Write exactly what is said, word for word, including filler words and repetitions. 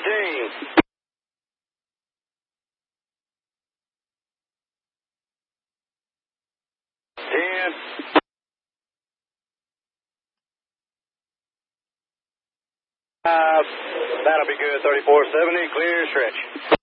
fifteen. ten. five. That'll be good. thirty-four seventy. Clear stretch.